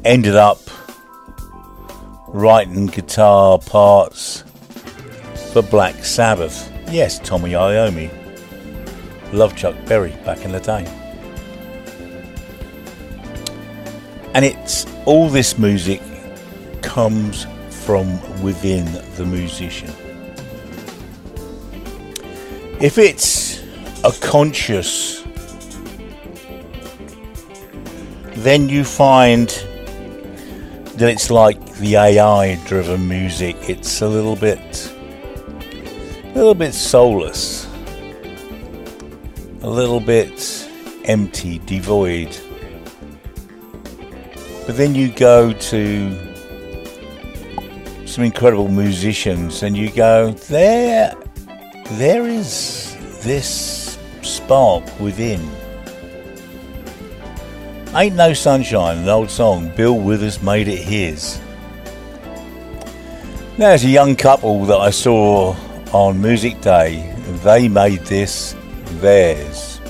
ended up writing guitar parts for Black Sabbath. Yes, Tommy Iommi. Loved Chuck Berry back in the day. And it's all this music comes from within the musician. If it's a conscious, then you find that it's like the AI driven music. It's a little bit soulless, a little bit empty, devoid. But then you go to some incredible musicians and you go, there is this spark within. Ain't No Sunshine, an old song. Bill Withers made it his. Now, there's a young couple that I saw on Music Day. They made this theirs.